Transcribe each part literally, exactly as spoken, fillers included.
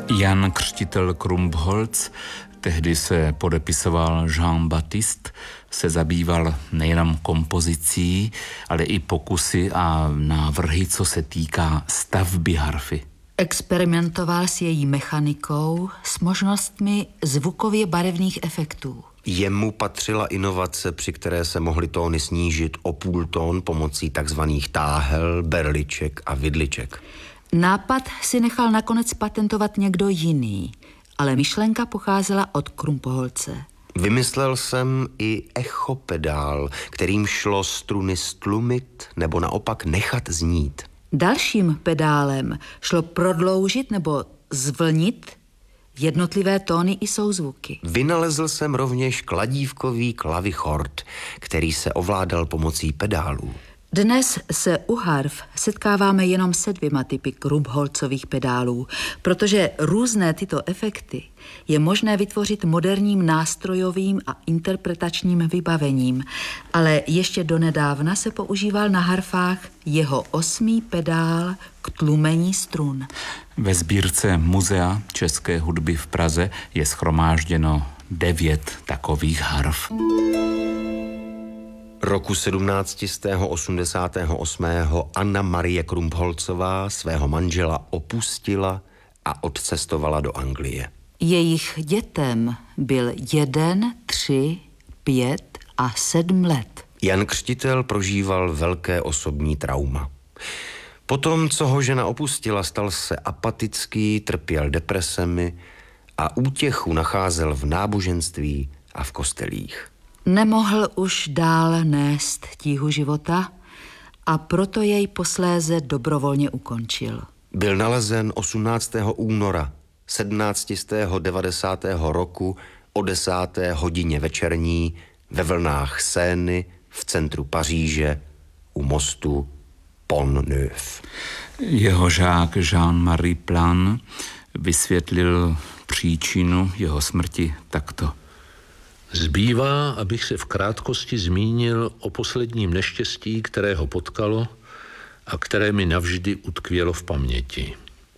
Jan Křtitel Krumpholz, tehdy se podepisoval Jean Baptiste, se zabýval nejenom kompozicí, ale i pokusy a návrhy, co se týká stavby harfy. Experimentoval s její mechanikou, s možnostmi zvukově barevných efektů. Jemu patřila inovace, při které se mohly tóny snížit o půl tón pomocí takzvaných táhel, berliček a vidliček. Nápad si nechal nakonec patentovat někdo jiný, ale myšlenka pocházela od Krumpholze. Vymyslel jsem i echopedál, kterým šlo struny stlumit nebo naopak nechat znít. Dalším pedálem šlo prodloužit nebo zvlnit jednotlivé tóny i souzvuky. Vynalezl jsem rovněž kladívkový klavichord, který se ovládal pomocí pedálů. Dnes se u harf setkáváme jenom se dvěma typy Krumpholzových pedálů, protože různé tyto efekty je možné vytvořit moderním nástrojovým a interpretačním vybavením, ale ještě donedávna se používal na harfách jeho osmý pedál k tlumení strun. Ve sbírce Muzea české hudby v Praze je shromážděno devět takových harf. Roku sedmnáct set osmdesát osm Anna Marie Krumpholzová svého manžela opustila a odcestovala do Anglie. Jejich dětem byl jeden, tři, pět a sedm let. Jan Křtitel prožíval velké osobní trauma. Potom, co ho žena opustila, stal se apatický, trpěl depresemi a útěchu nacházel v náboženství a v kostelích. Nemohl už dál nést tíhu života a proto jej posléze dobrovolně ukončil. Byl nalezen osmnáctého února sedmnáct set devadesátého roku o desáté hodině večerní ve vlnách Seiny v centru Paříže u mostu Pont-Neuf. Jeho žák Jean-Marie Plan vysvětlil příčinu jeho smrti takto. Zbývá, abych se v krátkosti zmínil o posledním neštěstí, které ho potkalo a které mi navždy utkvělo v paměti.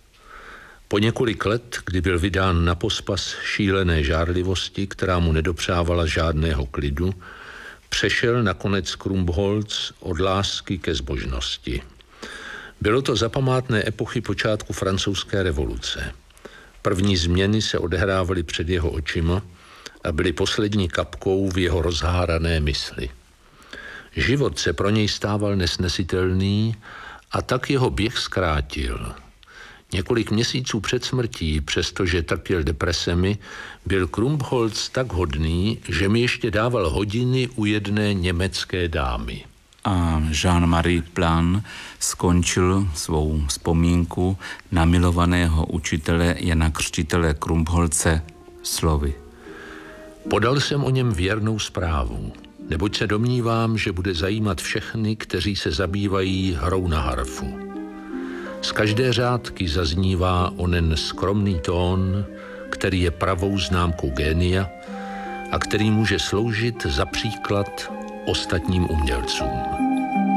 Po několik let, kdy byl vydán na pospas šílené žárlivosti, která mu nedopřávala žádného klidu, přešel nakonec Krumpholz od lásky ke zbožnosti. Bylo to za památné epochy počátku francouzské revoluce. První změny se odehrávaly před jeho očima a byly poslední kapkou v jeho rozhárané mysli. Život se pro něj stával nesnesitelný a tak jeho běh zkrátil. Několik měsíců před smrtí, přestože trpěl depresemi, byl Krumpholz tak hodný, že mi ještě dával hodiny u jedné německé dámy. A Jean-Marie Plan skončil svou vzpomínku na milovaného učitele Jana Křtitele Krumpholze slovy. Podal jsem o něm věrnou zprávu, neboť se domnívám, že bude zajímat všechny, kteří se zabývají hrou na harfu. Z každé řádky zaznívá onen skromný tón, který je pravou známkou génia a který může sloužit za příklad ostatním umělcům.